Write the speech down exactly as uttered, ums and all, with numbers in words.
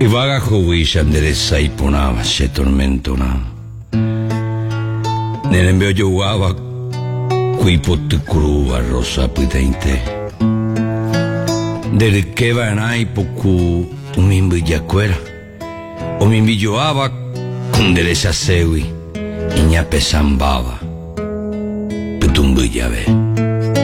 vaga jovisha endereza y ponaba se tormentona. Nerembeo yo guava cuipo te cruva rosa piteinte. Del que va en poku un yacuera o mi milloaba con dereza sewi y ña pesambaba. Putumbu ya ve.